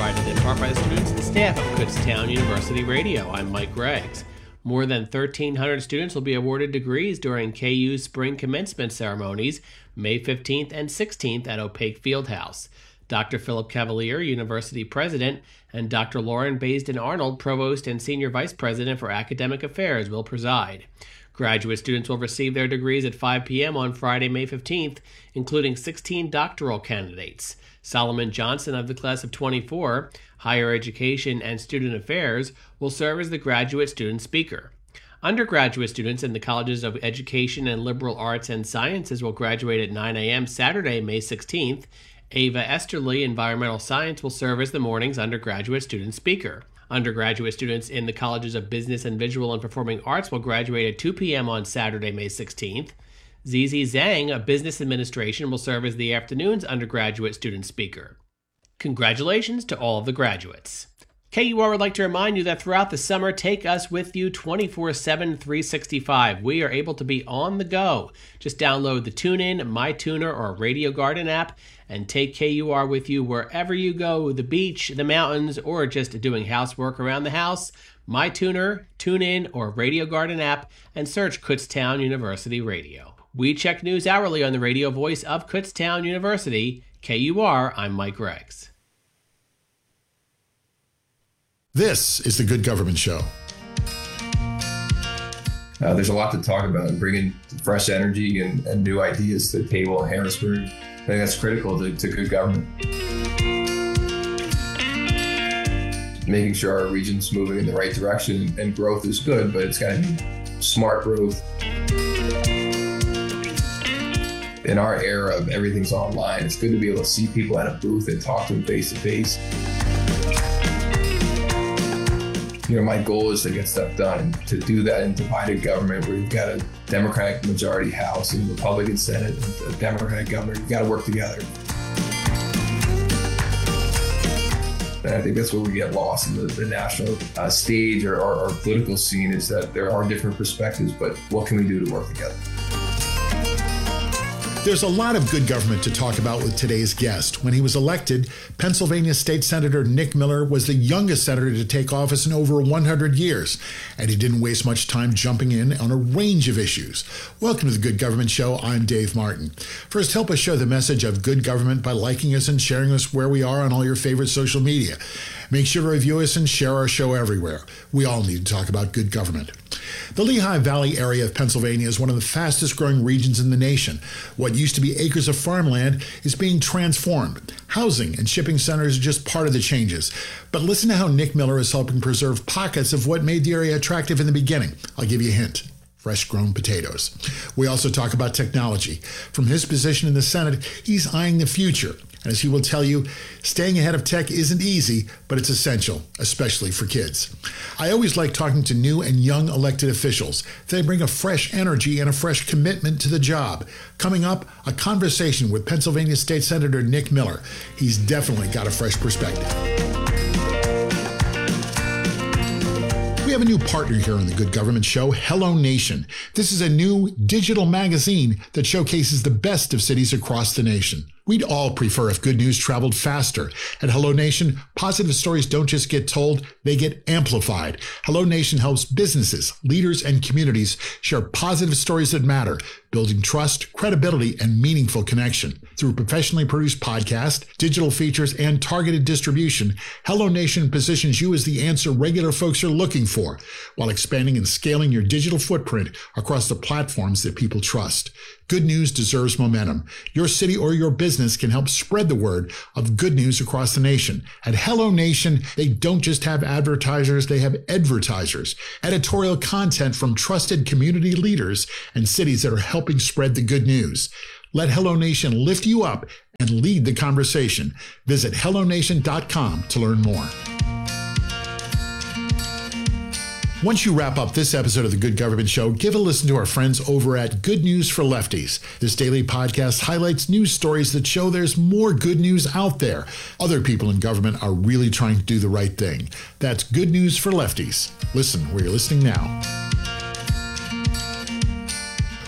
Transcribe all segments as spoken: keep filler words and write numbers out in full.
provided in part by the students and staff of Kutztown University Radio. I'm Mike Greggs. More than thirteen hundred students will be awarded degrees during K U's spring commencement ceremonies, May fifteenth and sixteenth at Opaque Fieldhouse. Doctor Philip Cavalier, University President, and Doctor Lauren Baisden Arnold, Provost and Senior Vice President for Academic Affairs, will preside. Graduate students will receive their degrees at five p.m. on Friday, May fifteenth, including sixteen doctoral candidates. Solomon Johnson of the class of twenty-four, Higher Education and Student Affairs, will serve as the graduate student speaker. Undergraduate students in the Colleges of Education and Liberal Arts and Sciences will graduate at nine a.m. Saturday, May sixteenth. Ava Esterly, Environmental Science, will serve as the morning's undergraduate student speaker. Undergraduate students in the Colleges of Business and Visual and Performing Arts will graduate at two p.m. on Saturday, May sixteenth. Zizi Zhang of Business Administration will serve as the afternoon's undergraduate student speaker. Congratulations to all of the graduates. K U R would like to remind you that throughout the summer, take us with you twenty-four seven, three sixty-five. We are able to be on the go. Just download the TuneIn, MyTuner, or Radio Garden app and take K U R with you wherever you go, the beach, the mountains, or just doing housework around the house. MyTuner, TuneIn, or Radio Garden app, and search Kutztown University Radio. We check news hourly on the radio voice of Kutztown University. K U R, I'm Mike Greggs. This is the Good Government Show. Uh, there's a lot to talk about, and bringing fresh energy and, and new ideas to the table in Harrisburg. I think that's critical to, to good government. Making sure our region's moving in the right direction, and growth is good, but it's got to be smart growth. In our era of everything's online, it's good to be able to see people at a booth and talk to them face to face. You know, my goal is to get stuff done, and to do that in divided government where you've got a Democratic majority House and Republican Senate and a Democratic governor. You've got to work together. And I think that's where we get lost in the, the national uh, stage or, or, or political scene, is that there are different perspectives, but what can we do to work together? There's a lot of good government to talk about with today's guest. When he was elected, Pennsylvania State Senator Nick Miller was the youngest senator to take office in over one hundred years, and he didn't waste much time jumping in on a range of issues. Welcome to the Good Government Show. I'm Dave Martin. First, help us show the message of good government by liking us and sharing us where we are on all your favorite social media. Make sure to review us and share our show everywhere. We all need to talk about good government. The Lehigh Valley area of Pennsylvania is one of the fastest growing regions in the nation. What used to be acres of farmland is being transformed. Housing and shipping centers are just part of the changes. But listen to how Nick Miller is helping preserve pockets of what made the area attractive in the beginning. I'll give you a hint. Fresh-grown potatoes. We also talk about technology. From his position in the Senate, he's eyeing the future. And as he will tell you, staying ahead of tech isn't easy, but it's essential, especially for kids. I always like talking to new and young elected officials. They bring a fresh energy and a fresh commitment to the job. Coming up, a conversation with Pennsylvania State Senator Nick Miller. He's definitely got a fresh perspective. We have a new partner here on the Good Government Show, Hello Nation. This is a new digital magazine that showcases the best of cities across the nation. We'd all prefer if good news traveled faster. At Hello Nation, positive stories don't just get told, they get amplified. Hello Nation helps businesses, leaders, and communities share positive stories that matter, building trust, credibility, and meaningful connection. Through professionally produced podcasts, digital features, and targeted distribution, Hello Nation positions you as the answer regular folks are looking for, while expanding and scaling your digital footprint across the platforms that people trust. Good news deserves momentum. Your city or your business can help spread the word of good news across the nation. At Hello Nation, they don't just have advertisers, they have advertisers. Editorial content from trusted community leaders and cities that are helping spread the good news. Let Hello Nation lift you up and lead the conversation. Visit hello nation dot com to learn more. Once you wrap up this episode of the Good Government Show, give a listen to our friends over at Good News for Lefties. This daily podcast highlights news stories that show there's more good news out there. Other people in government are really trying to do the right thing. That's Good News for Lefties. Listen where you're listening now.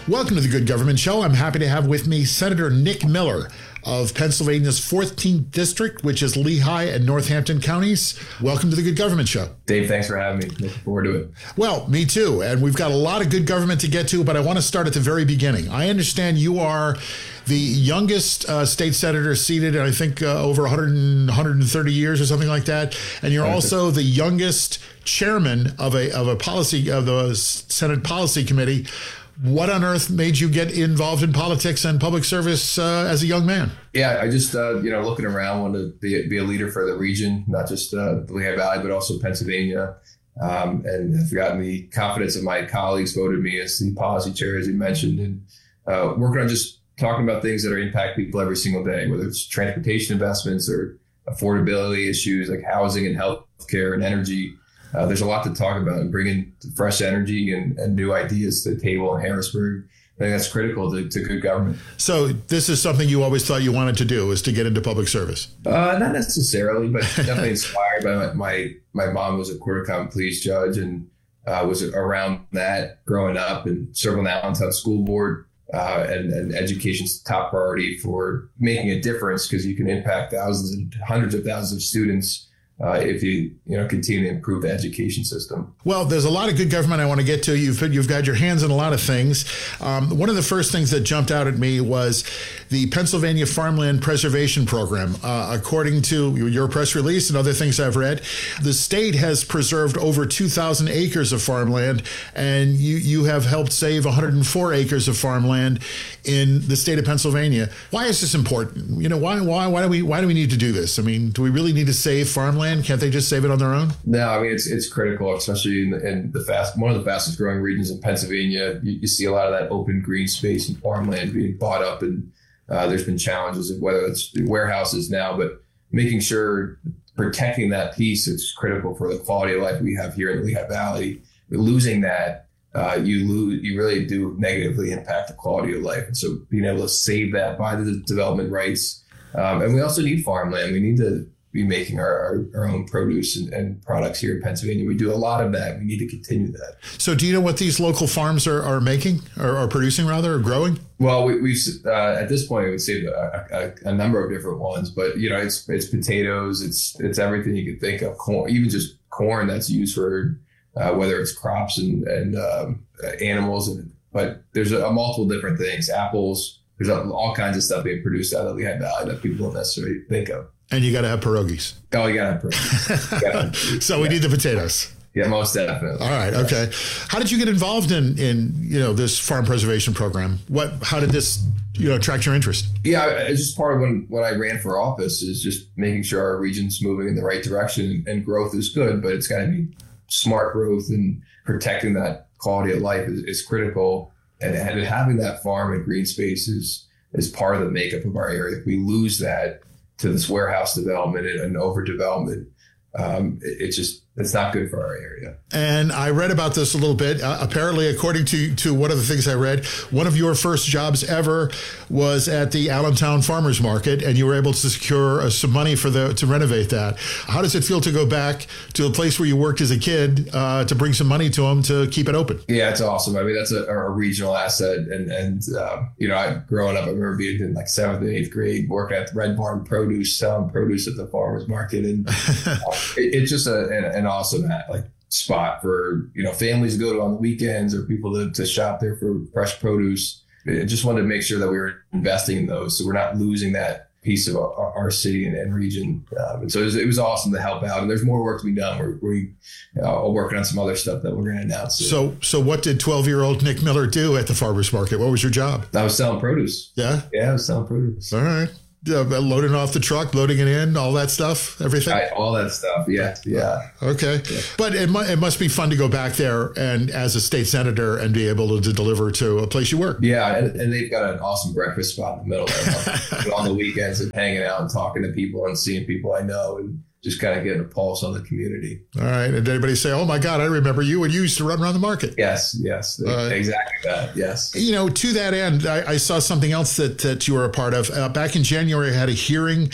Welcome to the Good Government Show. I'm happy to have with me Senator Nick Miller of Pennsylvania's fourteenth District, which is Lehigh and Northampton counties. Welcome to the Good Government Show. Dave, thanks for having me. Looking forward to it. Well, me too. And we've got a lot of good government to get to, but I want to start at the very beginning. I understand you are the youngest uh, state senator seated, I think, uh, over one hundred, one hundred thirty years or something like that. And you're also the youngest chairman of a of a policy of the Senate Policy Committee. What on earth made you get involved in politics and public service uh, as a young man? Yeah, I just, uh, you know, looking around, wanted to be, be a leader for the region, not just uh, the Lehigh Valley, but also Pennsylvania. Um, and I've gotten the confidence of my colleagues, voted me as the policy chair, as you mentioned, and uh, working on just talking about things that are impact people every single day, whether it's transportation investments or affordability issues like housing and healthcare and energy. Uh, there's a lot to talk about, and bringing fresh energy and, and new ideas to the table in Harrisburg. I think that's critical to, to good government. So this is something you always thought you wanted to do, is to get into public service? Uh, not necessarily, but definitely inspired by my, my, my mom was a Court of Common Pleas judge, and uh, was around that growing up, and serving on the Allentown School Board. Uh, and, and education's top priority for making a difference, because you can impact thousands and hundreds of thousands of students Uh, if you you know continue to improve the education system. Well, there's a lot of good government I want to get to. You've you've got your hands in a lot of things. Um, one of the first things that jumped out at me was the Pennsylvania Farmland Preservation Program. Uh, according to your press release and other things I've read, the state has preserved over two thousand acres of farmland, and you you have helped save one hundred four acres of farmland in the state of Pennsylvania. Why is this important? You know, why why why do we why do we need to do this? I mean, do we really need to save farmland? Can't they just save it on their own? No, I mean, it's it's critical, especially in the, in the fast one of the fastest growing regions in Pennsylvania. You, you see a lot of that open green space and farmland being bought up, and uh, there's been challenges of whether it's warehouses now, but making sure protecting that piece is critical for the quality of life we have here in the Lehigh Valley. Losing that, uh, you lose, you really do negatively impact the quality of life. And so being able to save that by the development rights, um, and we also need farmland. We need to be making our, our, our own produce and, and products here in Pennsylvania. We do a lot of that. We need to continue that. So do you know what these local farms are, are making or are producing rather, or growing? Well, we, we've uh, at this point, we've saved a, a, a number of different ones, but you know, it's it's potatoes, it's it's everything you could think of, corn, even just corn that's used for uh, whether it's crops and, and um, animals. And, but there's a, a multiple different things, apples, there's a, all kinds of stuff being produced out of the Lehigh Valley that people don't necessarily think of. And you got to have pierogies. Oh, you got to have pierogies. Gotta, so yeah. we need the potatoes. Yeah, most definitely. All right. Okay. How did you get involved in, in, you know, this farm preservation program? What, how did this, you know, attract your interest? Yeah, it's just part of when, when I ran for office, is just making sure our region's moving in the right direction, and growth is good, but it's got to be smart growth, and protecting that quality of life is, is critical. And, and having that farm and green space is, is part of the makeup of our area. If we lose that to this warehouse development and, and overdevelopment, um, it, it's just, it's not good for our area. And I read about this a little bit. Uh, apparently, according to, to one of the things I read, one of your first jobs ever was at the Allentown Farmers Market, and you were able to secure uh, some money for the to renovate that. How does it feel to go back to a place where you worked as a kid uh, to bring some money to them to keep it open? Yeah, it's awesome. I mean, that's a, a regional asset. And, and um, you know, I growing up, I remember being in like seventh and eighth grade, working at Red Barn Produce, selling produce at the farmers market. And uh, it, it's just a, an, an awesome like spot for, you know, families to go to on the weekends, or people to, to shop there for fresh produce. I just wanted to make sure that we were investing in those, so we're not losing that piece of our, our city and, and region. Um, and so it was, it was awesome to help out. And there's more work to be done. We're, we uh, working on some other stuff that we're going to announce soon. So, so what did twelve-year-old Nick Miller do at the farmers market? What was your job? I was selling produce. Yeah? Yeah, I was selling produce. All right. Uh, loading off the truck, loading it in, all that stuff, everything? Right, all that stuff, yeah, yeah. Okay. Yeah. But it, mu- it must be fun to go back there and as a state senator and be able to, to deliver to a place you work. Yeah, and, and they've got an awesome breakfast spot in the middle there. On the weekends and hanging out and talking to people and seeing people I know, and just kind of getting a pulse on the community. All right. And did anybody say, oh, my God, I remember you and you used to run around the market? Yes, yes, uh, exactly that. Yes. You know, to that end, I, I saw something else that, that you were a part of. Uh, back in January, I had a hearing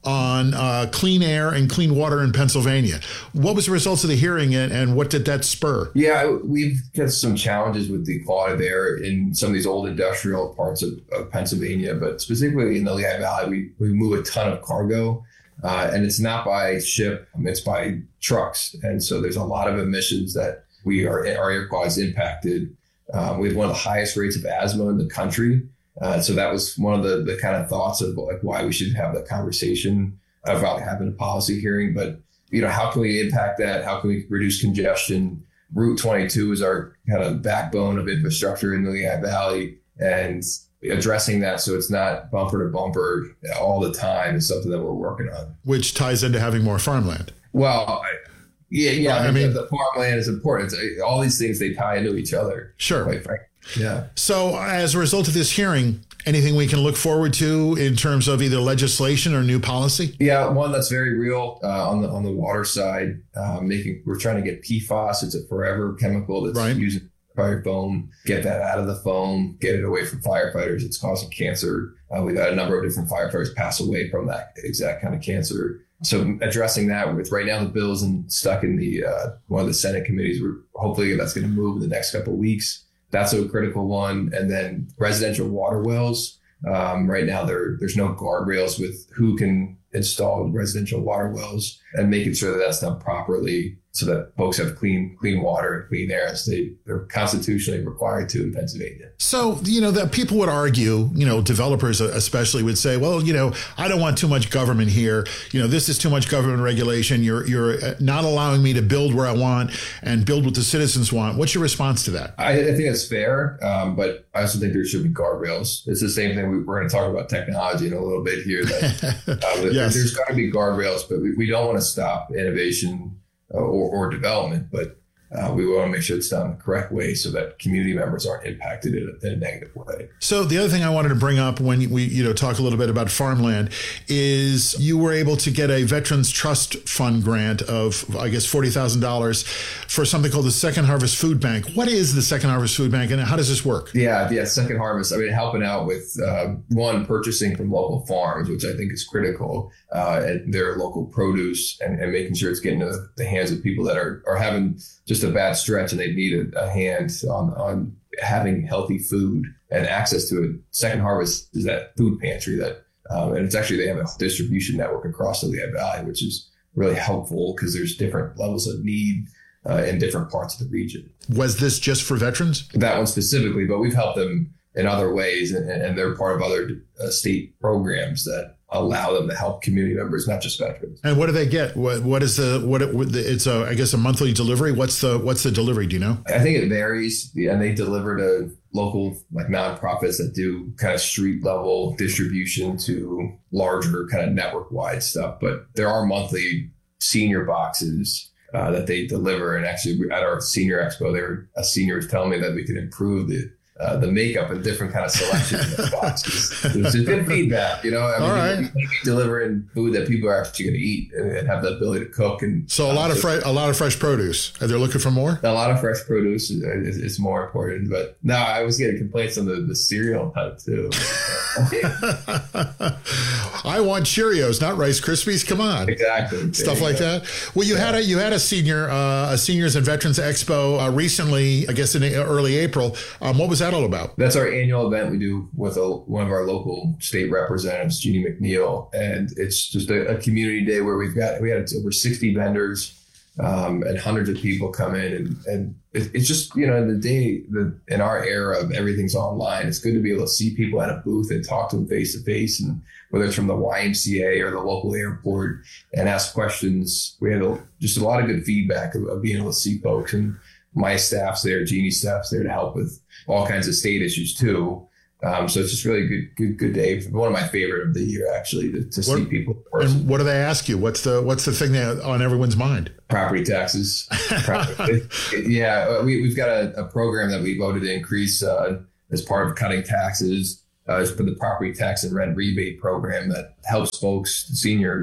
on uh, clean air and clean water in Pennsylvania. What was the results of the hearing, and, and what did that spur? Yeah, we've got some challenges with the quality of air in some of these old industrial parts of, of Pennsylvania, but specifically in the Lehigh Valley, we, we move a ton of cargo, uh, and it's not by ship, it's by trucks. And so there's a lot of emissions that we are, our air quality is impacted. Um, we have one of the highest rates of asthma in the country. Uh, so that was one of the, the kind of thoughts of like why we should have that conversation about having a policy hearing. But, you know, how can we impact that? How can we reduce congestion? Route twenty-two is our kind of backbone of infrastructure in the Lehigh Valley, and addressing that so it's not bumper to bumper all the time is something that we're working on. Which ties into having more farmland. Well, I, yeah, yeah. Well, I I mean, mean, the farmland is important. It's, all these things, they tie into each other. Sure. Quite frankly. Yeah. So as a result of this hearing, anything we can look forward to in terms of either legislation or new policy? Yeah, one that's very real uh, on the on the water side. Uh, making we're trying to get P FAS. It's a forever chemical that's right. used in fire foam. Get that out of the foam. Get it away from firefighters. It's causing cancer. Uh, we've had a number of different firefighters pass away from that exact kind of cancer. So addressing that with right now the bill's in, stuck in the uh, one of the Senate committees. We're hopefully that's going to move in the next couple of weeks. That's a critical one. And then residential water wells. Um, right now, there there's no guardrails with who can install residential water wells, and making sure that that's done properly so that folks have clean clean water and clean air as they, they're constitutionally required to in Pennsylvania. So, you know, that people would argue, you know, developers especially would say, well, you know, I don't want too much government here. You know, this is too much government regulation. You're you're not allowing me to build where I want and build what the citizens want. What's your response to that? I, I think it's fair, um, but I also think there should be guardrails. It's the same thing. We, we're going to talk about technology in a little bit here. That, uh, yes. There's got to be guardrails, but we, we don't want to stop innovation uh, or, or development, but Uh, we want to make sure it's done the correct way so that community members aren't impacted in a, in a negative way. So the other thing I wanted to bring up when we, you know, talk a little bit about farmland is you were able to get a Veterans Trust Fund grant of, I guess, forty thousand dollars for something called the Second Harvest Food Bank. What is the Second Harvest Food Bank and how does this work? Yeah, yeah, Second Harvest. I mean, helping out with, uh, one, purchasing from local farms, which I think is critical, uh, and their local produce, and, and making sure it's getting to the hands of people that are, are having just a bad stretch and they need a, a hand on, on having healthy food and access to it. Second Harvest is that food pantry that, um, and it's actually, they have a distribution network across the Lehigh Valley, which is really helpful because there's different levels of need uh, in different parts of the region. Was this just for veterans? That one specifically, but we've helped them in other ways, and, and they're part of other uh, state programs that allow them to help community members, not just veterans. And what do they get? What what is the what? It, it's a I guess a monthly delivery. What's the what's the delivery? Do you know? I think it varies, and they deliver to local like nonprofits that do kind of street level distribution to larger kind of network wide stuff. But there are monthly senior boxes uh, that they deliver, and actually at our senior expo, there a senior was telling me that we could improve the. Uh, the makeup and different kind of selection in the boxes. It's just good feedback, you know. I mean, all right. You can be delivering food that people are actually going to eat and, and have the ability to cook. And so a lot uh, of fresh, a lot of fresh produce. Are they looking for more? A lot of fresh produce is, is, is more important. But no, I was getting complaints on the, the cereal type too. I want Cheerios, not Rice Krispies. Come on, exactly. Stuff like go. that. Well, you yeah. had a you had a senior uh, a seniors and veterans expo uh, recently, I guess in early April. Um, what was that all about? That's our annual event we do with a, one of our local state representatives, Jeannie McNeil, and it's just a, a community day where we've got we had over sixty vendors um, and hundreds of people come in, and and it, it's just, you know, in the day the in our era of everything's online, it's good to be able to see people at a booth and talk to them face to face, and whether it's from the Y M C A or the local airport, and ask questions. We had a, just a lot of good feedback of, of being able to see folks, and my staff's there, Jeannie's staff's there to help with all kinds of state issues too. Um, so it's just really good, good, good day. One of my favorite of the year, actually, to, to what, see people. And what do they ask you? What's the what's the thing that on everyone's mind? Property taxes. Property. Yeah, we, we've got a, a program that we voted to increase uh, as part of cutting taxes. Uh, for the property tax and rent rebate program that helps folks, seniors,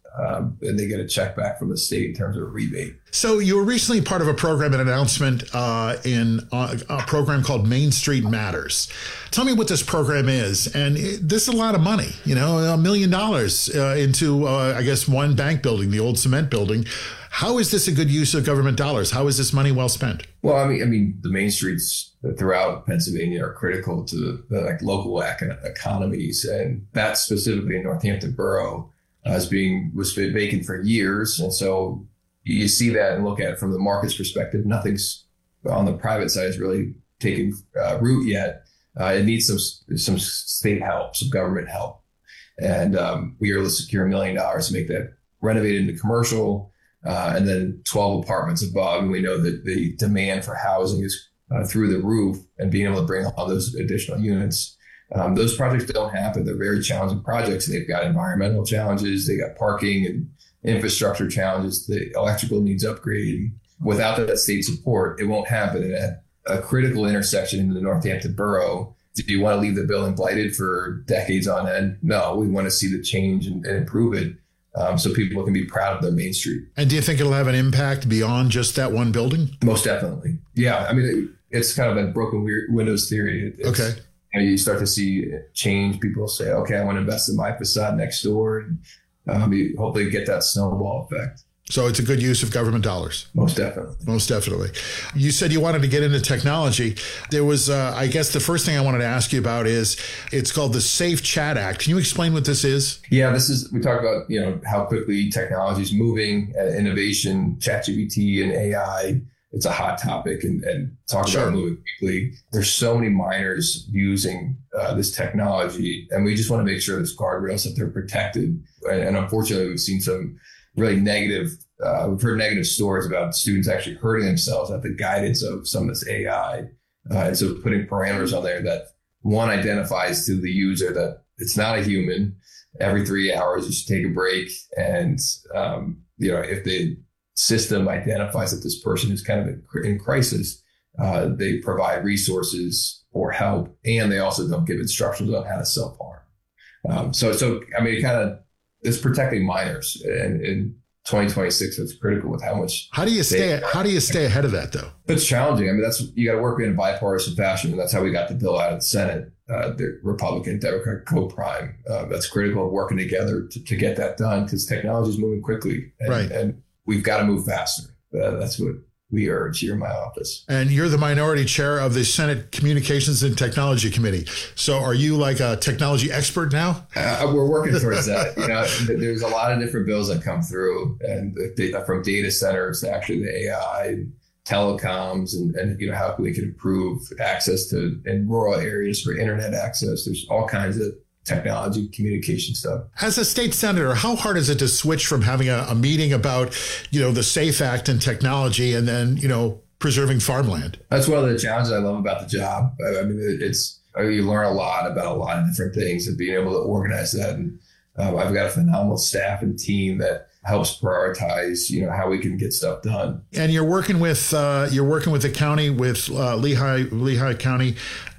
um, and they get a check back from the state in terms of a rebate. So you were recently part of a program, an announcement uh, in uh, a program called Main Street Matters. Tell me what this program is. And it, this is a lot of money, you know, a million dollars uh, into, uh, I guess, one bank building, the old cement building. How is this a good use of government dollars? How is this money well spent? Well, I mean, I mean, the main streets throughout Pennsylvania are critical to the, the like local econ- economies, and that specifically in Northampton Borough uh, is being was vacant for years, and so you see that and look at it from the market's perspective. Nothing's on the private side has really taken uh, root yet. Uh, it needs some some state help, some government help, and um, we are able to secure a million dollars to make that renovated into commercial. Uh, and then twelve apartments above. And we know that the demand for housing is uh, through the roof, and being able to bring all those additional units. Um, those projects don't happen. They're very challenging projects. They've got environmental challenges. They got parking and infrastructure challenges. The electrical needs upgrading. Without that state support, it won't happen. And at a critical intersection in the Northampton Borough, do you want to leave the building blighted for decades on end? No, we want to see the change and, and improve it. Um, so people can be proud of their Main Street. And do you think it'll have an impact beyond just that one building? Most definitely. Yeah. I mean, it, it's kind of a broken windows theory. It's, okay. You know, you start to see change. People say, okay, I want to invest in my facade next door, and um, you hopefully get that snowball effect. So it's a good use of government dollars. Most definitely. Most definitely. You said you wanted to get into technology. There was, uh, I guess the first thing I wanted to ask you about is it's called the Safe Chat Act. Can you explain what this is? Yeah, this is, we talk about, you know, how quickly technology is moving, uh, innovation, ChatGPT and A I. It's a hot topic, and, and talk Sure. about moving quickly. There's so many minors using uh, this technology, and we just want to make sure there's guardrails that they're protected. And, and unfortunately, we've seen some really negative, uh, we've heard negative stories about students actually hurting themselves at the guidance of some of this A I. Uh, and so putting parameters on there that one identifies to the user that it's not a human. Every three hours, you should take a break. And, um, you know, if the system identifies that this person is kind of in crisis, uh, they provide resources or help, and they also don't give instructions on how to self-harm. Um, so, so, I mean, it kind of, it's protecting minors, and in twenty twenty-six, that's critical with how much. How do you stay? They, how do you stay ahead of that, though? It's challenging. I mean, that's you got to work in a bipartisan fashion, and that's how we got the bill out of the Senate. Uh, the Republican Democrat co-prime. Uh, that's critical of working together to, to get that done, because technology is moving quickly, and, right. and we've got to move faster. Uh, that's what we urge here in my office. And you're the minority chair of the Senate Communications and Technology Committee. So are you like a technology expert now? Uh, we're working towards that. You know, there's a lot of different bills that come through, and from data centers to actually the A I, telecoms, and, and you know how we can improve access to in rural areas for internet access. There's all kinds of technology, communication stuff. As a state senator, how hard is it to switch from having a, a meeting about, you know, the SAFE Act and technology, and then, you know, preserving farmland? That's one of the challenges I love about the job. I mean, it's you learn a lot about a lot of different things, and being able to organize that. And um, I've got a phenomenal staff and team that helps prioritize, you know, how we can get stuff done. And you're working with uh, you're working with the county, with uh, Lehigh Lehigh County,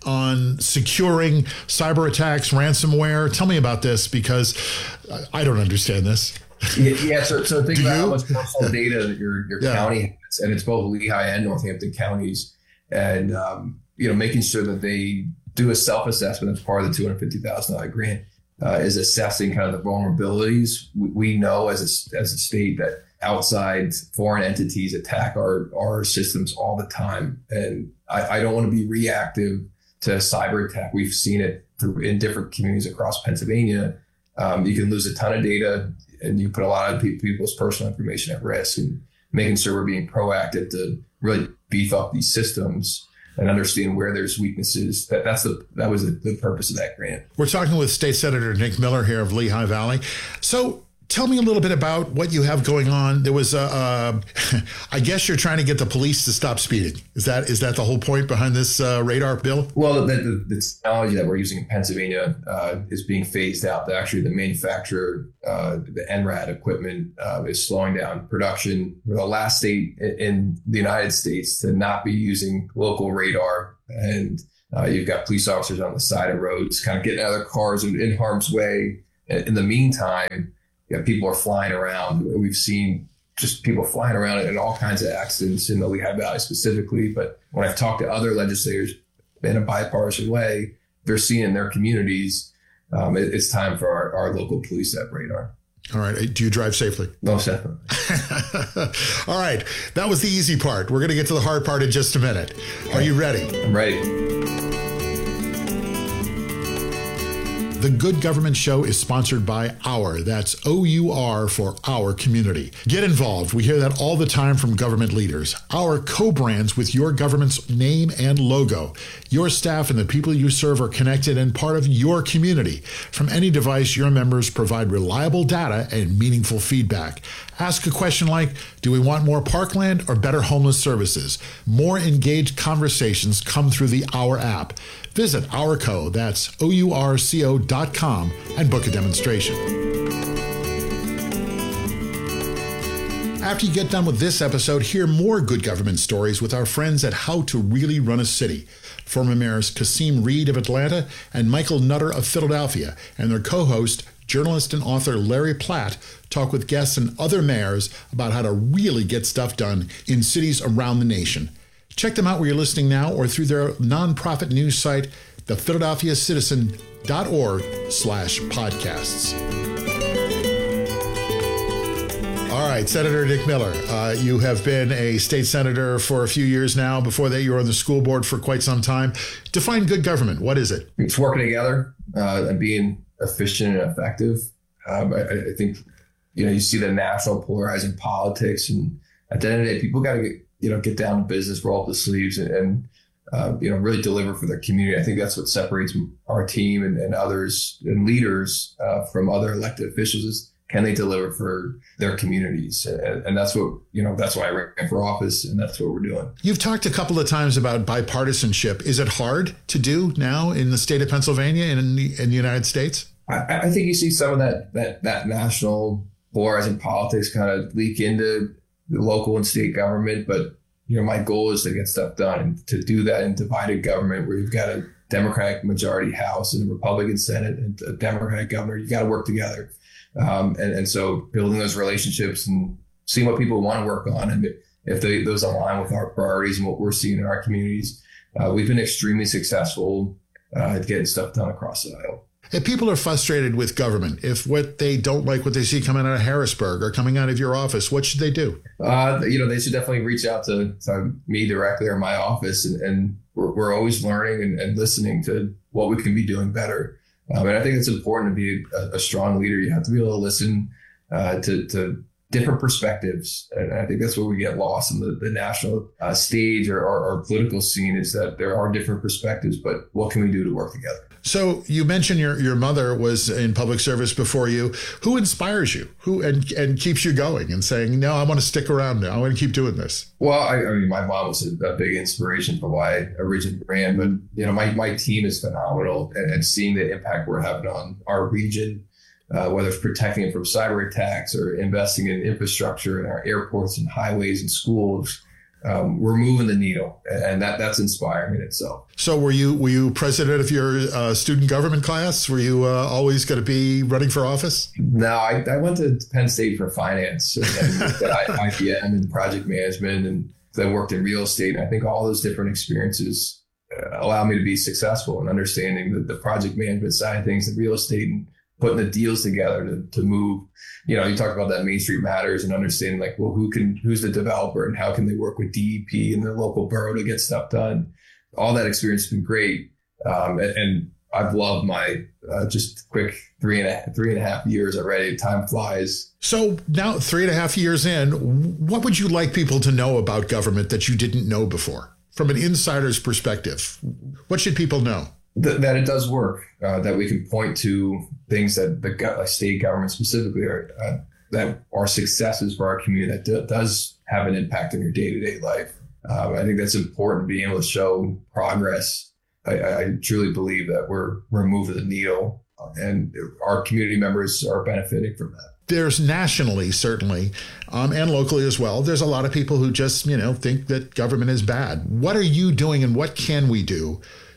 on securing cyber attacks, ransomware. Tell me about this, because I don't understand this. Yeah, yeah so, so think Do about you? how much personal data that your your Yeah. county has, and it's both Lehigh and Northampton counties, and um, you know, making sure that they do a self-assessment as part of the two hundred fifty thousand dollars grant. Uh, is assessing kind of the vulnerabilities. We, we know as a, as a state that outside foreign entities attack our, our systems all the time. And I, I don't want to be reactive to a cyber attack. We've seen it through, in different communities across Pennsylvania. Um, you can lose a ton of data, and you put a lot of pe- people's personal information at risk, and making sure we're being proactive to really beef up these systems and understand where there's weaknesses. That that's the that was the, the purpose of that grant. We're talking with State Senator Nick Miller here of Lehigh Valley. So tell me a little bit about what you have going on. There was a, uh, I guess you're trying to get the police to stop speeding. Is that is that the whole point behind this uh, radar bill? Well, the, the, the technology that we're using in Pennsylvania uh, is being phased out. The, actually, the manufacturer, uh, the N RAD equipment uh, is slowing down production. We're the last state in the United States to not be using local radar. And uh, you've got police officers on the side of roads kind of getting out of their cars in, in harm's way. In the meantime, you know, people are flying around. We've seen just people flying around in all kinds of accidents in the Lehigh Valley specifically. But when I've talked to other legislators in a bipartisan way, they're seeing in their communities, um, it, it's time for our, our local police to have radar. All right. Do you drive safely? Most definitely. All right. That was the easy part. We're going to get to the hard part in just a minute. Are you ready? I'm ready. The Good Government Show is sponsored by Our. That's O U R for Our Community. Get involved. We hear that all the time from government leaders. Our co-brands with your government's name and logo. Your staff and the people you serve are connected and part of your community. From any device, your members provide reliable data and meaningful feedback. Ask a question like, do we want more parkland or better homeless services? More engaged conversations come through the Our app. Visit OurCo, that's O U R C O dot com, and book a demonstration. After you get done with this episode, hear more good government stories with our friends at How to Really Run a City. Former mayors Kasim Reed of Atlanta and Michael Nutter of Philadelphia, and their co-host, journalist and author Larry Platt, talk with guests and other mayors about how to really get stuff done in cities around the nation. Check them out where you're listening now or through their nonprofit news site, the philadelphia citizen dot org slash podcasts. All right, Senator Nick Miller, uh, you have been a state senator for a few years now. Before that, you were on the school board for quite some time. Define good government. What is it? It's working together uh, and being efficient and effective. Um, I, I think, you know, you see the national polarizing politics, and at the end of the day, people got to get, you know, get down to business, roll up the sleeves, and, and uh, you know, really deliver for their community. I think that's what separates our team and, and others and leaders uh, from other elected officials is, can they deliver for their communities? And, and that's what, you know, that's why I ran for office, and that's what we're doing. You've talked a couple of times about bipartisanship. Is it hard to do now in the state of Pennsylvania and in the, in the United States? I, I think you see some of that, that, that national polarizing politics kind of leak into the local and state government. But, you know, my goal is to get stuff done, and to do that in divided government where you've got a Democratic majority House and a Republican Senate and a Democratic governor. You got to work together. Um, and, and so building those relationships and seeing what people want to work on, and if they, those align with our priorities and what we're seeing in our communities, uh, we've been extremely successful uh, at getting stuff done across the aisle. If people are frustrated with government, if what they don't like what they see coming out of Harrisburg or coming out of your office, what should they do? Uh, you know, they should definitely reach out to, to me directly or my office, and, and we're, we're always learning and, and listening to what we can be doing better. Um, and I think it's important to be a, a strong leader. You have to be able to listen uh, to, to different perspectives. And I think that's where we get lost in the, the national uh, stage or, or, or political scene, is that there are different perspectives, but what can we do to work together? So you mentioned your, your mother was in public service before you. Who inspires you? Who and, and keeps you going and saying, no, I want to stick around now. I want to keep doing this? Well, I, I mean, my mom was a, a big inspiration for why I originally ran. But, you know, my, my team is phenomenal, and, and seeing the impact we're having on our region, uh, whether it's protecting it from cyber attacks or investing in infrastructure in our airports and highways and schools. Um, we're moving the needle, and that that's inspiring in itself. So were you were you president of your uh, student government class? Were you uh, always going to be running for office? No, I, I went to Penn State for finance, and then I B M and project management, and then worked in real estate. And I think all those different experiences uh, allow me to be successful in understanding the, the project management side of things, the real estate, and putting the deals together to, to move. You know, you talk about that Main Street Matters and understanding, like, well, who can, who's the developer and how can they work with D E P and the local borough to get stuff done? All that experience has been great. Um, and, and I've loved my uh, just quick three and a three and a half years already. Time flies. So now three and a half years in, what would you like people to know about government that you didn't know before? From an insider's perspective, what should people know? Th- that it does work, uh, that we can point to things that the go- state government specifically are, uh, that are successes for our community that d- does have an impact on your day-to-day life. Uh, I think that's important, being able to show progress. I, I truly believe that we're, we're moving the needle, and our community members are benefiting from that. There's nationally, certainly, um, and locally as well, there's a lot of people who just, you know, think that government is bad. What are you doing, and what can we do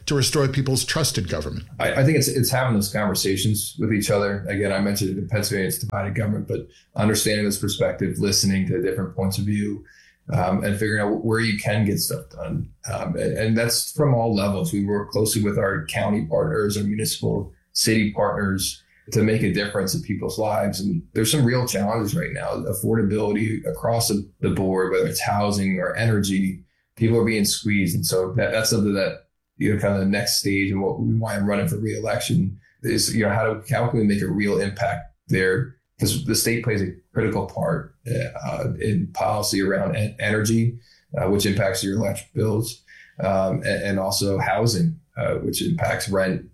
to restore people's trust in government? I, I think it's it's having those conversations with each other. Again, I mentioned it in Pennsylvania, it's divided government, but understanding this perspective, listening to different points of view, um, and figuring out where you can get stuff done. Um, and, and that's from all levels. We work closely with our county partners, our municipal city partners to make a difference in people's lives. And there's some real challenges right now. Affordability across the, the board, whether it's housing or energy, people are being squeezed. And so that, that's something that, you know, kind of the next stage and what we want to run for reelection is, you know, how do, how can we make a real impact there? Because the state plays a critical part uh, in policy around en- energy, uh, which impacts your electric bills, um, and, and also housing, uh, which impacts rent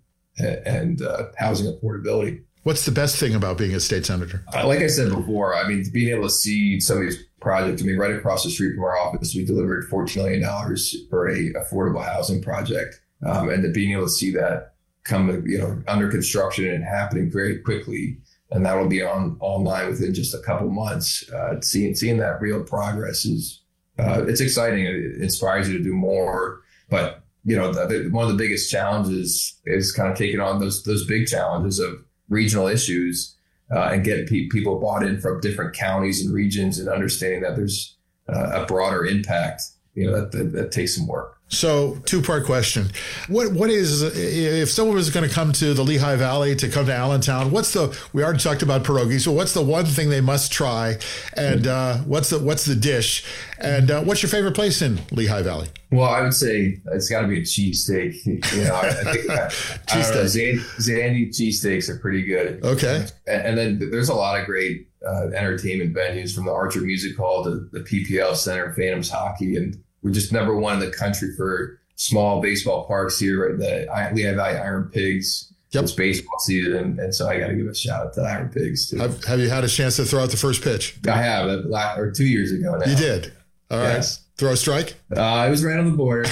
and uh, housing affordability. What's the best thing about being a state senator? Uh, like I said before, I mean, being able to see some of these projects. I mean, right across the street from our office, we delivered fourteen million dollars for a affordable housing project. Um, and to being able to see that come, you know, under construction and happening very quickly, and that will be on online within just a couple months. Uh, seeing seeing that real progress is uh, it's exciting. It inspires you to do more, but you know, the, one of the biggest challenges is kind of taking on those those big challenges of regional issues uh, and getting pe- people bought in from different counties and regions and understanding that there's uh, a broader impact. You know, that, that, that takes some work. So, two-part question. What What is, if someone was going to come to the Lehigh Valley, to come to Allentown, what's the, we already talked about pierogies, so what's the one thing they must try? And uh, what's the what's the dish? And uh, what's your favorite place in Lehigh Valley? Well, I would say it's got to be a cheesesteak. You know, I, I think I, I don't know, Zan- Zandy cheesesteaks are pretty good. Okay. And, and then there's a lot of great uh, entertainment venues, from the Archer Music Hall to the P P L Center, Phantoms Hockey, and we're just number one in the country for small baseball parks here. The Lehigh Valley Iron Pigs. Yep. It's baseball season, and, and so I got to give a shout out to Iron Pigs too. Have, have you had a chance to throw out the first pitch? I have, or two years ago now. You did? All yes. right. Throw a strike? Uh, it was right on the border.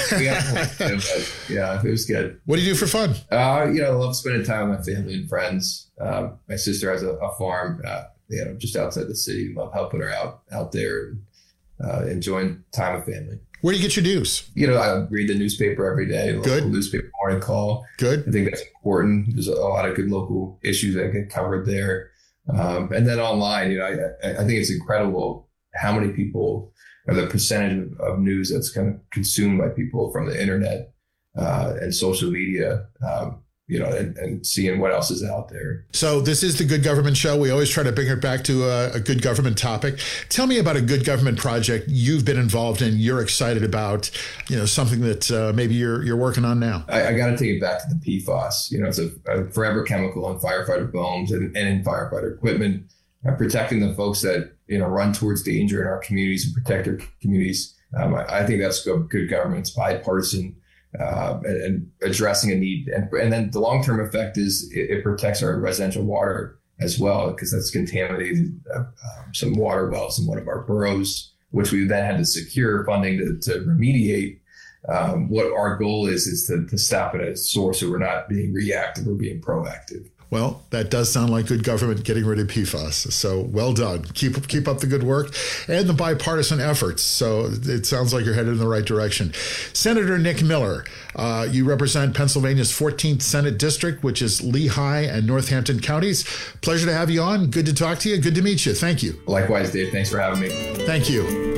But, yeah, it was good. What do you do for fun? Uh, you know, I love spending time with my family and friends. Uh, my sister has a, a farm, uh, you know, just outside the city. Love helping her out out there, and uh, enjoying time with family. Where do you get your news? You know, I read the newspaper every day. Good. Local newspaper morning call. Good. I think that's important. There's a lot of good local issues that get covered there. Um, and then online, you know, I, I think it's incredible how many people, or the percentage of, of news that's kind of consumed by people from the internet uh, and social media. Um, you know, and, and seeing what else is out there. So this is the Good Government Show. We always try to bring it back to a, a good government topic. Tell me about a good government project you've been involved in, you're excited about, you know, something that uh, maybe you're you're working on now. I, I got to take it back to the P F A S. You know, it's a, a forever chemical in firefighter foams and, and in firefighter equipment, uh, protecting the folks that, you know, run towards danger in our communities and protect our communities. Um, I, I think that's good, good government. It's bipartisan. Uh, and, and addressing a need. And, and then the long-term effect is it, it protects our residential water as well, because that's contaminated uh, um, some water wells in one of our boroughs, which we then had to secure funding to, to remediate. Um, what our goal is, is to, to stop it at its source, so we're not being reactive, we're being proactive. Well, that does sound like good government getting rid of P F A S. So well done. Keep keep up the good work and the bipartisan efforts. So it sounds like you're headed in the right direction. Senator Nick Miller, uh, you represent Pennsylvania's fourteenth Senate District, which is Lehigh and Northampton counties. Pleasure to have you on. Good to talk to you. Good to meet you. Thank you. Likewise, Dave. Thanks for having me. Thank you.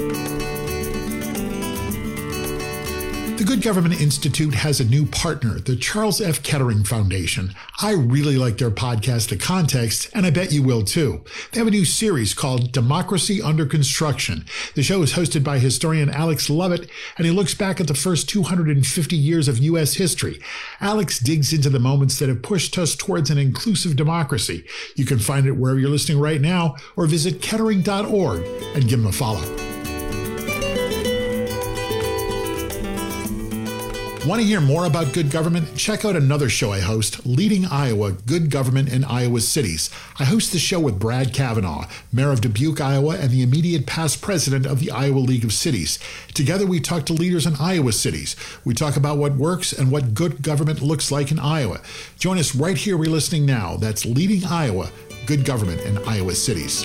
The Good Government Institute has a new partner, the Charles F. Kettering Foundation. I really like their podcast, The Context, and I bet you will too. They have a new series called Democracy Under Construction. The show is hosted by historian Alex Lovett, and he looks back at the first two hundred fifty years of U S history. Alex digs into the moments that have pushed us towards an inclusive democracy. You can find it wherever you're listening right now, or visit kettering dot org and give him a follow. Want to hear more about good government? Check out another show I host, Leading Iowa, Good Government in Iowa Cities. I host the show with Brad Kavanaugh, mayor of Dubuque, Iowa, and the immediate past president of the Iowa League of Cities. Together, we talk to leaders in Iowa cities. We talk about what works and what good government looks like in Iowa. Join us right here where you're listening now. That's Leading Iowa, Good Government in Iowa Cities.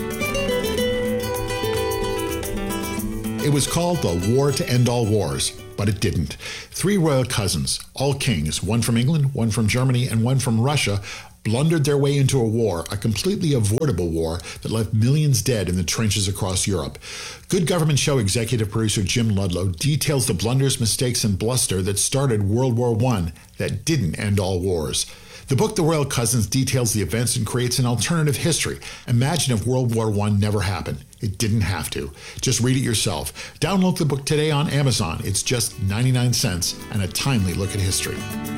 It was called The War to End All Wars. but it didn't. Three royal cousins, all kings, one from England, one from Germany, and one from Russia, blundered their way into a war, a completely avoidable war that left millions dead in the trenches across Europe. Good Government Show executive producer Jim Ludlow details the blunders, mistakes, and bluster that started World War One that didn't end all wars. The book, The Royal Cousins, details the events and creates an alternative history. Imagine if World War One never happened. It didn't have to. Just read it yourself. Download the book today on Amazon. It's just ninety-nine cents and a timely look at history.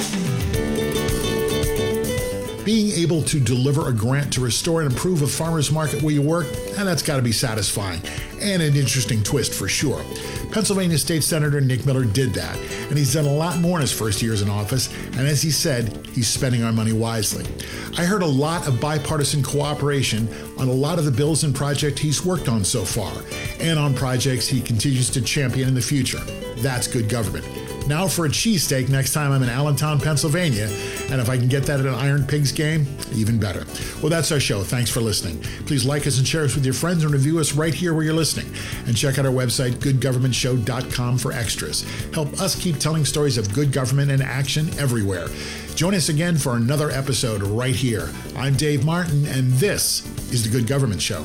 Being able to deliver a grant to restore and improve a farmer's market where you work, and that's got to be satisfying. And an interesting twist for sure. Pennsylvania State Senator Nick Miller did that, and he's done a lot more in his first years in office, and as he said, he's spending our money wisely. I heard a lot of bipartisan cooperation on a lot of the bills and projects he's worked on so far, and on projects he continues to champion in the future. That's good government. Now for a cheesesteak next time I'm in Allentown, Pennsylvania. And if I can get that at an Iron Pigs game, even better. Well, that's our show. Thanks for listening. Please like us and share us with your friends and review us right here where you're listening. And check out our website, good government show dot com, for extras. Help us keep telling stories of good government in action everywhere. Join us again for another episode right here. I'm Dave Martin, and this is The Good Government Show.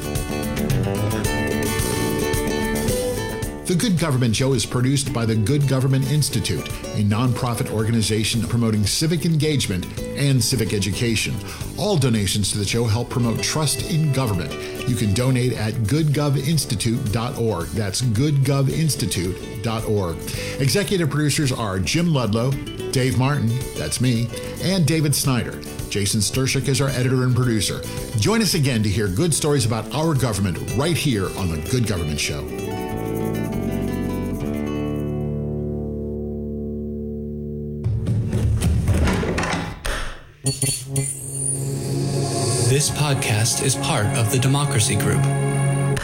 The Good Government Show is produced by the Good Government Institute, a nonprofit organization promoting civic engagement and civic education. All donations to the show help promote trust in government. You can donate at good gov institute dot org. That's good gov institute dot org. Executive producers are Jim Ludlow, Dave Martin, that's me, and David Snyder. Jason Stershik is our editor and producer. Join us again to hear good stories about our government right here on The Good Government Show. This podcast is part of the Democracy Group,